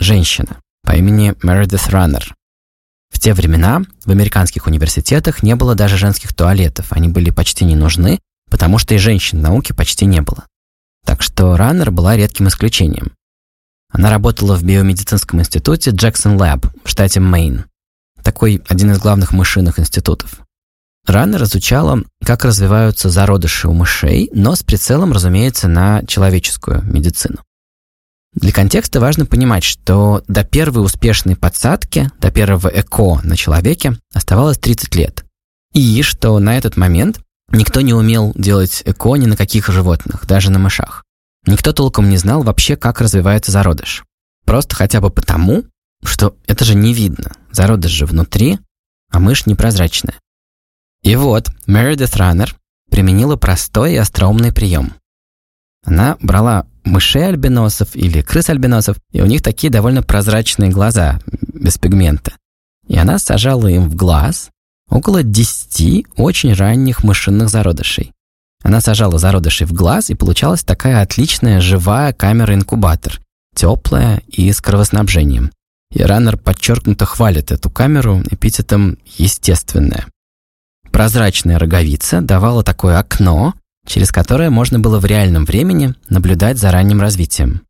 женщина по имени Мередит Раннер. В те времена в американских университетах не было даже женских туалетов, они были почти не нужны, потому что и женщин в науке почти не было. Так что Раннер была редким исключением. Она работала в биомедицинском институте Jackson Lab в штате Мэйн, такой один из главных мышиных институтов. Раннер изучала, как развиваются зародыши у мышей, но с прицелом, разумеется, на человеческую медицину. Для контекста важно понимать, что до первой успешной подсадки, до первого ЭКО на человеке оставалось 30 лет. И что на этот момент никто не умел делать ЭКО ни на каких животных, даже на мышах. Никто толком не знал вообще, как развивается зародыш. Просто хотя бы потому, что это же не видно. Зародыш же внутри, а мышь непрозрачная. И вот Мередит Раннер применила простой и остроумный прием. Она брала мышей-альбиносов или крыс-альбиносов, и у них такие довольно прозрачные глаза, без пигмента. И она сажала им в глаз около 10 очень ранних мышиных зародышей. Она сажала зародышей в глаз, и получалась такая отличная живая камера-инкубатор, теплая и с кровоснабжением. И Раннер подчеркнуто хвалит эту камеру эпитетом «естественная». Прозрачная роговица давала такое окно, через которое можно было в реальном времени наблюдать за ранним развитием.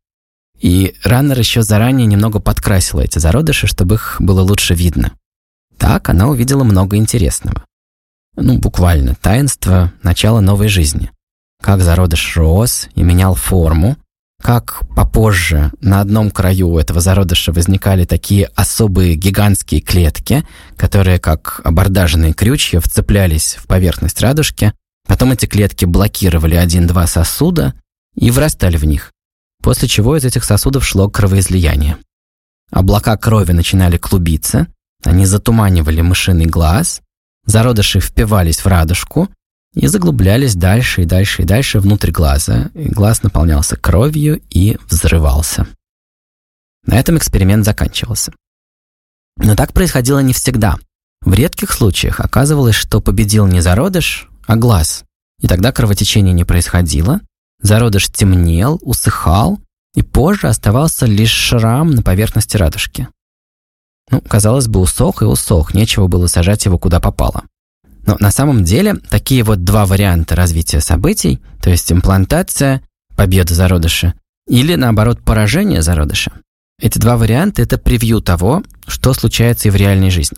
И Раннер еще заранее немного подкрасила эти зародыши, чтобы их было лучше видно. Так она увидела много интересного. Буквально таинство начала новой жизни. Как зародыш рос и менял форму, как попозже на одном краю этого зародыша возникали такие особые гигантские клетки, которые, как абордажные крючья, вцеплялись в поверхность радужки. Потом эти клетки блокировали 1-2 сосуда и врастали в них, после чего из этих сосудов шло кровоизлияние. Облака крови начинали клубиться, они затуманивали мышиный глаз, зародыши впивались в радужку и заглублялись дальше и дальше и дальше внутрь глаза, и глаз наполнялся кровью и взрывался. На этом эксперимент заканчивался. Но так происходило не всегда. В редких случаях оказывалось, что победил не зародыш, а глаз. И тогда кровотечения не происходило, зародыш темнел, усыхал, и позже оставался лишь шрам на поверхности радужки. Казалось бы, усох и усох, нечего было сажать его куда попало. Но на самом деле такие вот два варианта развития событий, то есть имплантация, победа зародыша, или наоборот поражение зародыша, эти два варианта – это превью того, что случается и в реальной жизни.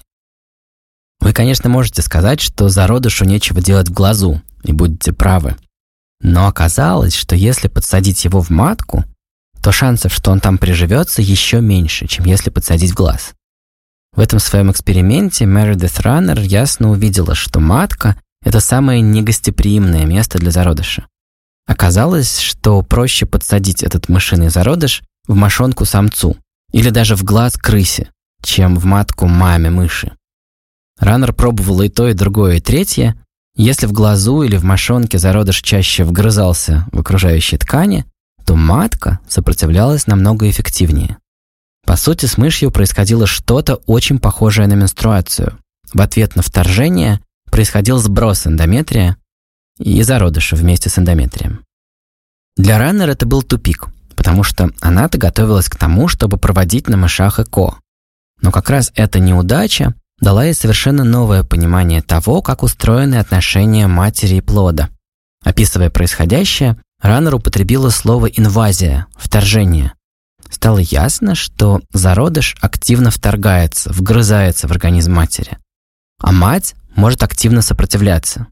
Вы, конечно, можете сказать, что зародышу нечего делать в глазу, и будете правы. Но оказалось, что если подсадить его в матку, то шансов, что он там приживется, еще меньше, чем если подсадить в глаз. В этом своем эксперименте Мередит Раннер ясно увидела, что матка – это самое негостеприимное место для зародыша. Оказалось, что проще подсадить этот мышиный зародыш в мошонку самцу или даже в глаз крысе, чем в матку маме мыши. Раннер пробовала и то, и другое, и третье. Если в глазу или в мошонке зародыш чаще вгрызался в окружающие ткани, то матка сопротивлялась намного эффективнее. По сути, с мышью происходило что-то очень похожее на менструацию. В ответ на вторжение происходил сброс эндометрия и зародыша вместе с эндометрием. Для Раннер это был тупик, потому что она-то готовилась к тому, чтобы проводить на мышах ЭКО. Но как раз эта неудача дала ей совершенно новое понимание того, как устроены отношения матери и плода. Описывая происходящее, Раннер употребила слово «инвазия», «вторжение». Стало ясно, что зародыш активно вторгается, вгрызается в организм матери, а мать может активно сопротивляться.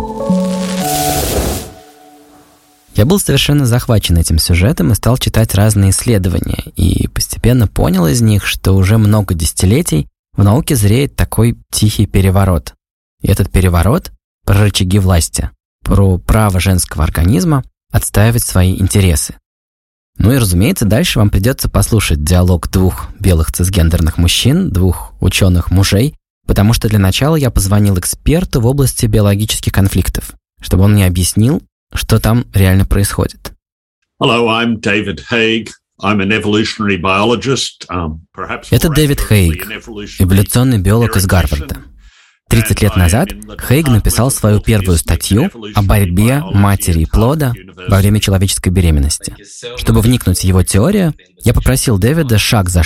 Я был совершенно захвачен этим сюжетом и стал читать разные исследования, и постепенно понял из них, что уже много десятилетий в науке зреет такой тихий переворот. И этот переворот про рычаги власти, про право женского организма отстаивать свои интересы. И, разумеется, дальше вам придется послушать диалог двух белых цисгендерных мужчин, двух ученых-мужей, потому что для начала я позвонил эксперту в области биологических конфликтов, чтобы он мне объяснил, что там реально происходит. Hello, I'm David Haig. I'm an evolutionary biologist. Это Дэвид Хейг, эволюционный биолог из Гарварда. 30 лет назад Хейг написал свою первую статью о борьбе матери и плода во время человеческой беременности. Чтобы вникнуть в его теорию, я попросил Дэвида шаг за